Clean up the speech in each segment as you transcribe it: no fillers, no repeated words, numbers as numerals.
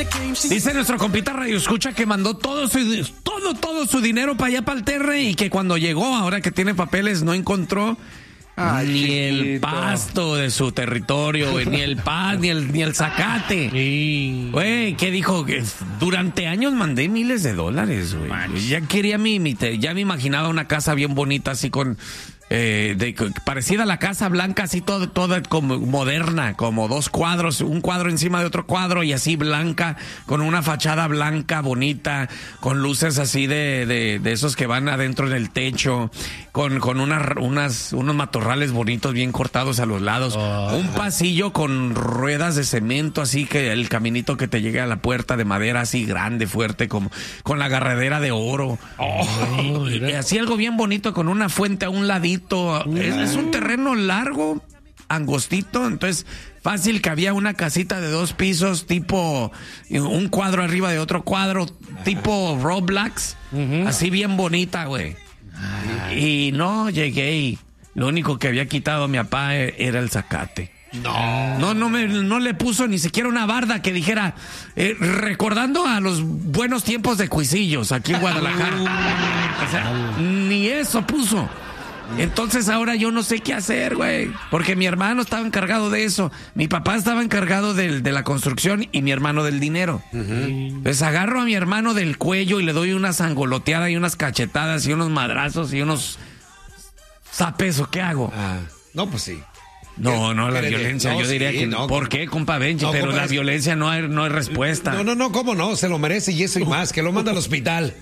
Dice nuestro compita Radio Escucha que mandó todo su dinero para allá para el Terre y que cuando llegó, ahora que tiene papeles, no encontró ni el pasto de su territorio, güey, ni el ni el zacate. Güey, ¿qué dijo? Que durante años mandé miles de dólares, güey. Ya quería ya me imaginaba una casa bien bonita así con parecida a la Casa Blanca, así toda como moderna, como dos cuadros, un cuadro encima de otro cuadro y así blanca, con una fachada blanca bonita, con luces así de esos que van adentro en el techo, con unos matorrales bonitos bien cortados a los lados, un pasillo con ruedas de cemento, así que el caminito que te llegue a la puerta de madera así grande, fuerte, como con la agarradera de oro, y así algo bien bonito con una fuente a un ladito. Es un terreno largo, angostito, entonces fácil que había una casita de 2 pisos, tipo un cuadro arriba de otro cuadro, tipo Roblox, así bien bonita, güey. Y no llegué y lo único que había quitado mi papá era el zacate. No le puso ni siquiera una barda que dijera recordando a los buenos tiempos de Cuisillos aquí en Guadalajara. O sea, ni eso puso. Entonces ahora yo no sé qué hacer, güey, porque mi hermano estaba encargado de eso, mi papá estaba encargado de la construcción y mi hermano del dinero. Pues agarro a mi hermano del cuello y le doy una sangoloteada y unas cachetadas y unos madrazos y unos zapes, ¿o qué hago? No, pues sí. No, la violencia, yo diría que no. ¿Por qué, compa Benji? Pero compa, la violencia no hay respuesta. No, ¿cómo no? Se lo merece y eso y más, que lo manda al hospital.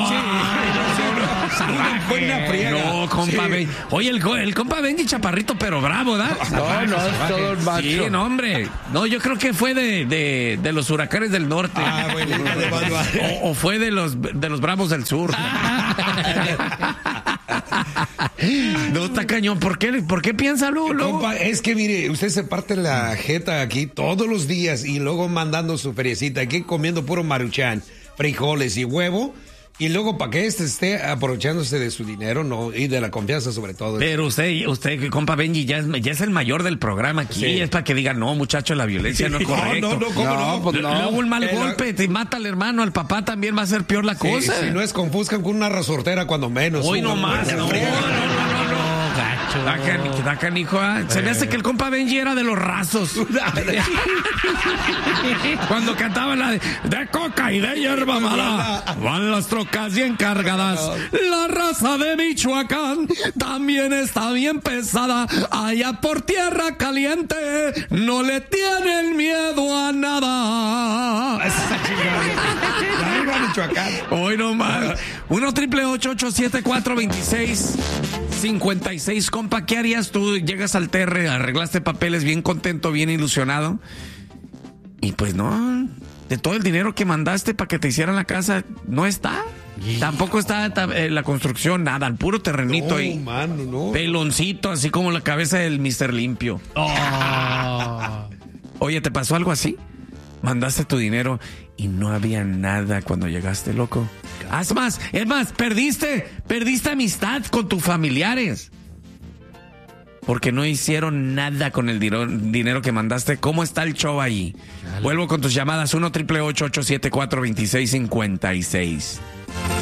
No, compa Benji. Oye, el compa Benji chaparrito, pero bravo, ¿da? No, es todo el macho. Sí, no, hombre. No, yo creo que fue de los huracanes del norte. O fue de los bravos del sur. No, está cañón. ¿Por qué piensa Lulo? Compa, es que mire, usted se parte la jeta aquí todos los días y luego mandando su feriecita aquí comiendo puro maruchan, frijoles y huevo. Y luego para que esté aprovechándose de su dinero, no, y de la confianza sobre todo. Pero usted, compa Benji, ya es el mayor del programa aquí. Sí. Es para que diga, no, muchacho, la violencia no es correcto. ¿Cómo no? Pues no. Luego un mal golpe, te mata al hermano, al papá también va a ser peor la cosa. Si no es confuscan con una resortera cuando menos. Hoy no más. No. Da canijo, se me hace que el compa Benji era de los rasos. Cuando cantaba la de coca y de hierba mala, van las trocas bien cargadas. La raza de Michoacán también está bien pesada. Allá por tierra caliente no le tienen miedo a nada. Hoy no más. 1-888-874-2656. Compa, ¿qué harías tú? Llegas al Terre, arreglaste papeles bien contento, bien ilusionado. Y pues no, de todo el dinero que mandaste para que te hicieran la casa, no está. Tampoco está la construcción, nada, el puro terrenito ahí. Mano, no. Peloncito, así como la cabeza del Mr. Limpio. Oye, ¿te pasó algo así? Mandaste tu dinero y no había nada cuando llegaste, loco. Es más, perdiste amistad con tus familiares. Porque no hicieron nada con el dinero que mandaste. ¿Cómo está el show ahí? Vuelvo con tus llamadas 1-888-874-2656.